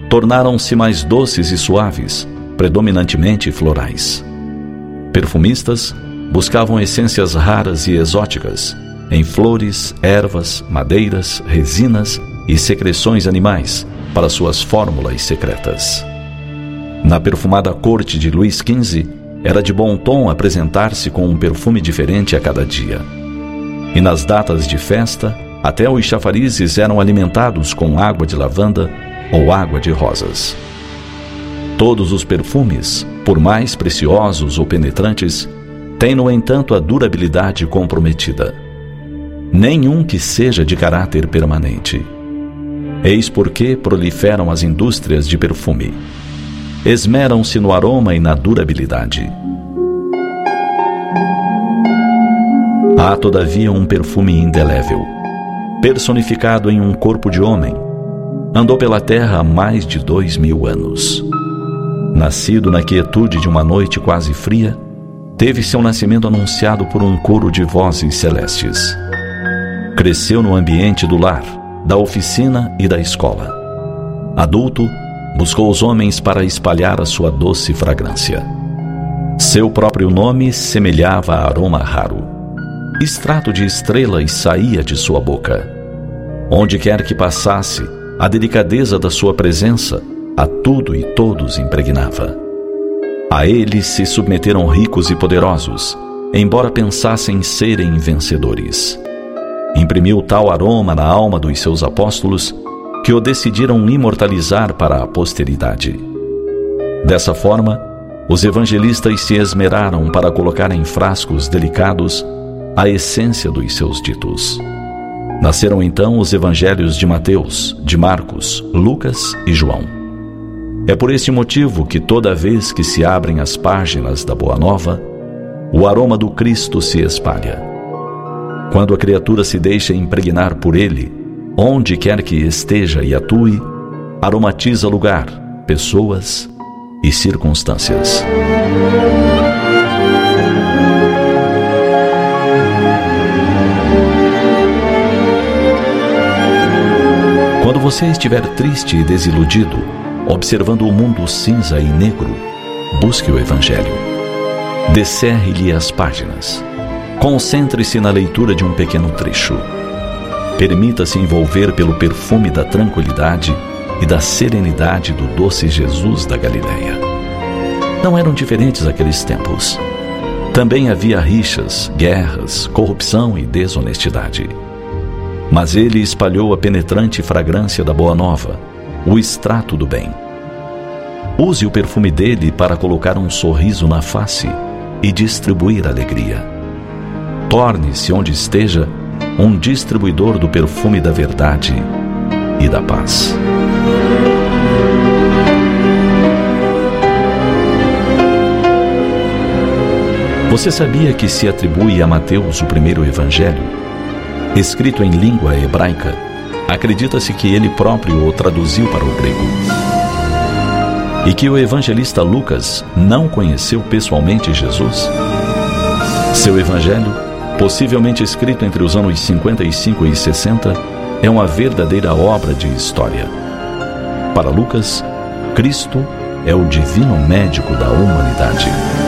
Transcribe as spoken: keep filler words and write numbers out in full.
tornaram-se mais doces e suaves, predominantemente florais. Perfumistas buscavam essências raras e exóticas em flores, ervas, madeiras, resinas e secreções animais para suas fórmulas secretas. Na perfumada corte de Luís quinze, era de bom tom apresentar-se com um perfume diferente a cada dia. E nas datas de festa, até os chafarizes eram alimentados com água de lavanda ou água de rosas. Todos os perfumes, por mais preciosos ou penetrantes, têm, no entanto, a durabilidade comprometida. Nenhum que seja de caráter permanente. Eis porque proliferam as indústrias de perfume. Esmeram-se no aroma e na durabilidade. Há, todavia, um perfume indelével, personificado em um corpo de homem. Andou pela terra há mais de dois mil anos. Nascido na quietude de uma noite quase fria, teve seu nascimento anunciado por um coro de vozes celestes. Cresceu no ambiente do lar, da oficina e da escola. Adulto, buscou os homens para espalhar a sua doce fragrância. Seu próprio nome semelhava a aroma raro. Extrato de estrelas saía de sua boca. Onde quer que passasse, a delicadeza da sua presença a tudo e todos impregnava. A ele se submeteram ricos e poderosos, embora pensassem serem vencedores. Imprimiu tal aroma na alma dos seus apóstolos que o decidiram imortalizar para a posteridade. Dessa forma, os evangelistas se esmeraram para colocar em frascos delicados a essência dos seus ditos. Nasceram então os evangelhos de Mateus, de Marcos, Lucas e João. É por este motivo que toda vez que se abrem as páginas da Boa Nova, o aroma do Cristo se espalha. Quando a criatura se deixa impregnar por ele, onde quer que esteja e atue, aromatiza lugar, pessoas e circunstâncias. Quando você estiver triste e desiludido, observando o mundo cinza e negro, busque o Evangelho. Descerre-lhe as páginas. Concentre-se na leitura de um pequeno trecho. Permita-se envolver pelo perfume da tranquilidade e da serenidade do doce Jesus da Galileia. Não eram diferentes aqueles tempos. Também havia rixas, guerras, corrupção e desonestidade. Mas ele espalhou a penetrante fragrância da Boa Nova, o extrato do bem. Use o perfume dele para colocar um sorriso na face e distribuir alegria. Torne-se, onde esteja, um distribuidor do perfume da verdade e da paz. Você sabia que se atribui a Mateus o primeiro evangelho? Escrito em língua hebraica, acredita-se que ele próprio o traduziu para o grego. E que o evangelista Lucas não conheceu pessoalmente Jesus? Seu evangelho, possivelmente escrito entre os anos cinquenta e cinco e sessenta, é uma verdadeira obra de história. Para Lucas, Cristo é o divino médico da humanidade.